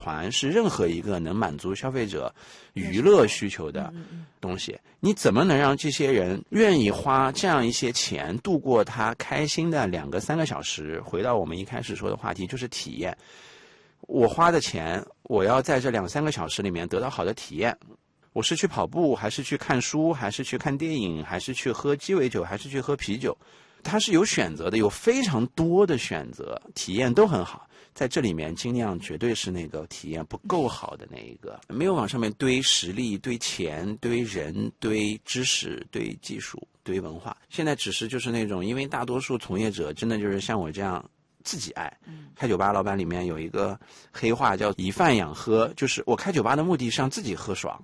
团是任何一个能满足消费者娱乐需求的东西，你怎么能让这些人愿意花这样一些钱度过他开心的2个3个小时？回到我们一开始说的话题，就是体验。我花的钱，我要在这2、3个小时里面得到好的体验。我是去跑步，还是去看书，还是去看电影，还是去喝鸡尾酒，还是去喝啤酒？它是有选择的，有非常多的选择，体验都很好。在这里面，精酿绝对是那个体验不够好的那一个，没有往上面堆实力、堆钱、堆人、堆知识、堆技术、堆文化。现在只是就是那种，因为大多数从业者真的就是像我这样自己爱。开酒吧老板里面有一个黑话叫以饭养喝，就是我开酒吧的目的是让自己喝爽。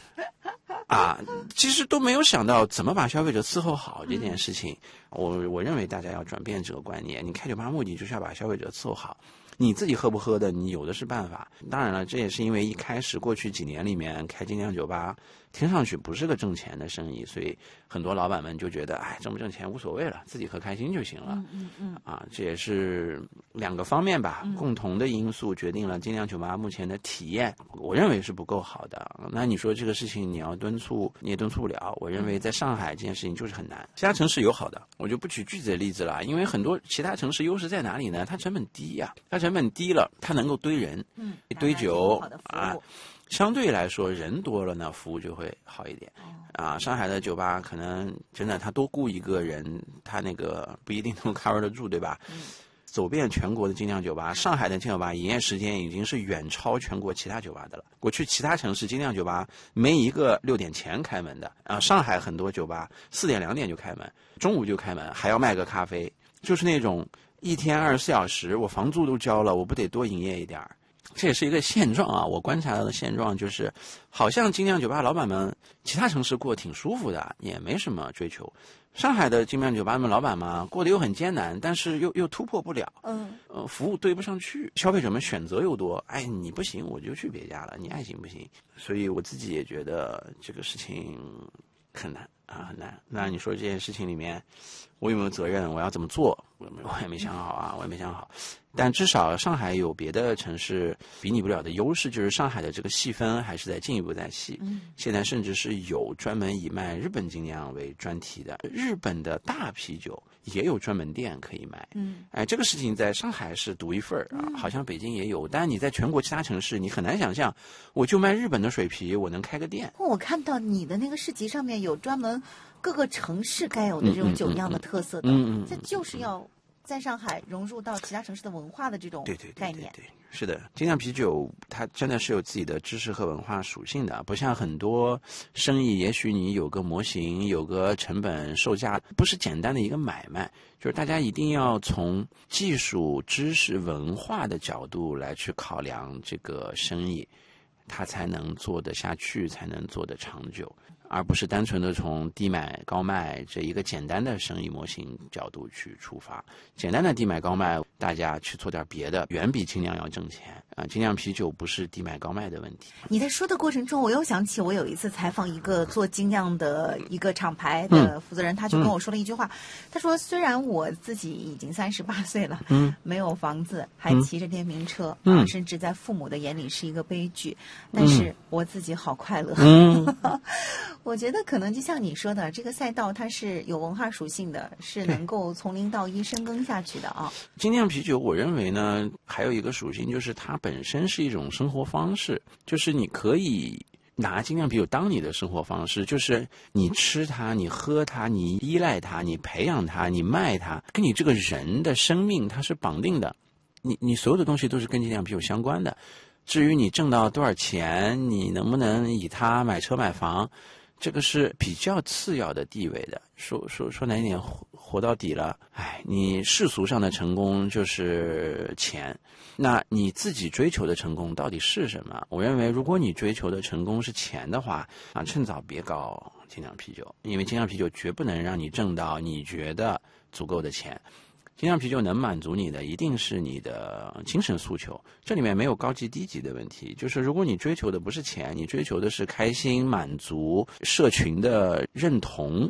其实都没有想到怎么把消费者伺候好这件事情。我认为大家要转变这个观念，你开酒吧目的就是要把消费者伺候好，你自己喝不喝的你有的是办法。当然了，这也是因为一开始过去几年里面开精酿酒吧听上去不是个挣钱的生意，所以很多老板们就觉得挣不挣钱无所谓了，自己喝开心就行了。这也是2个方面吧，共同的因素决定了精酿酒吧目前的体验我认为是不够好的。那你说这个事情你要敦促你也敦促不了，我认为在上海这件事情就是很难。其他城市有好的，我就不举具体的例子了，因为很多其他城市优势在哪里呢？它成本低呀，它成本低了，它能够堆人，堆酒相对来说人多了呢，服务就会好一点。上海的酒吧可能真的他多雇一个人，他那个不一定能 cover 得住，对吧？走遍全国的精酿酒吧，上海的精酿酒吧营业时间已经是远超全国其他酒吧的了。过去其他城市精酿酒吧没一个6点前开门的，上海很多酒吧4点2点就开门，中午就开门，还要卖个咖啡，就是那种一天24小时，我房租都交了，我不得多营业一点。这也是一个现状啊，我观察到的现状就是，好像精酿酒吧老板们其他城市过挺舒服的，也没什么追求。上海的精酿酒吧们老板嘛，过得又很艰难，但是又突破不了，服务对不上去，消费者们选择又多，你不行我就去别家了，你爱行不行？所以我自己也觉得这个事情很难很难。那你说这件事情里面，我有没有责任？我要怎么做？我也没想好我也没想好。但至少上海有别的城市比拟不了的优势，就是上海的这个细分还是在进一步在细。现在甚至是有专门以卖日本精酿为专题的，日本的大啤酒也有专门店可以卖。这个事情在上海是独一份好像北京也有，但你在全国其他城市你很难想象，我就卖日本的水啤，我能开个店。 我看到你的那个市集上面有专门各个城市该有的这种酒酿的特色的，这就是要在上海融入到其他城市的文化的这种概念。 对，是的，精酿啤酒它真的是有自己的知识和文化属性的，不像很多生意，也许你有个模型，有个成本售价，不是简单的一个买卖，就是大家一定要从技术、知识、文化的角度来去考量这个生意，它才能做得下去，才能做得长久，而不是单纯的从低买高卖这一个简单的生意模型角度去出发。简单的低买高卖，大家去做点别的，远比精酿要挣钱。精酿啤酒不是低买高卖的问题。 你在说的过程中，我又想起我有一次采访一个做精酿的一个厂牌的负责人，他就跟我说了一句话，他说虽然我自己已经38岁了，没有房子，还骑着电瓶车，甚至在父母的眼里是一个悲剧，但是我自己好快乐。我觉得可能就像你说的，这个赛道它是有文化属性的，是能够从0到1深耕下去的啊。 精酿啤酒我认为呢，还有一个属性就是它本身是一种生活方式，就是你可以拿精酿啤酒当你的生活方式，就是你吃它，你喝它，你依赖它，你培养它，你卖它，跟你这个人的生命它是绑定的，你所有的东西都是跟精酿啤酒相关的。至于你挣到多少钱，你能不能以它买车买房，这个是比较次要的地位的。说难听点，活到底了，你世俗上的成功就是钱，那你自己追求的成功到底是什么？我认为如果你追求的成功是钱的话，趁早别搞精酿啤酒，因为精酿啤酒绝不能让你挣到你觉得足够的钱。精酿啤酒能满足你的一定是你的精神诉求，这里面没有高级低级的问题，就是如果你追求的不是钱，你追求的是开心、满足、社群的认同，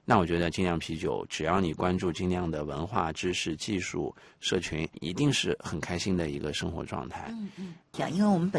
那我觉得精酿啤酒，只要你关注精酿的文化、知识、技术、社群，一定是很开心的一个生活状态。 因为我们